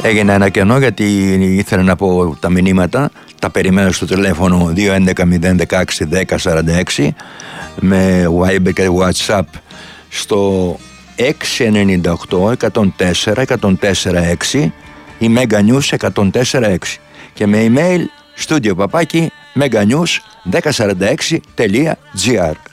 Έγινε ένα κενό γιατί ήθελα να πω τα μηνύματα. Τα περιμένω στο τηλέφωνο 211-016-1046 με Viber και WhatsApp στο 698-104-104-6 ή Meganews 104-6 και με email studio papaki meganews1046.gr.